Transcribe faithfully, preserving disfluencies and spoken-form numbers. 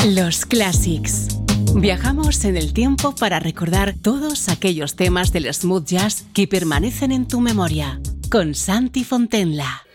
Los Classics. Viajamos en el tiempo para recordar todos aquellos temas del smooth jazz que permanecen en tu memoria. Con Santi Fontenla.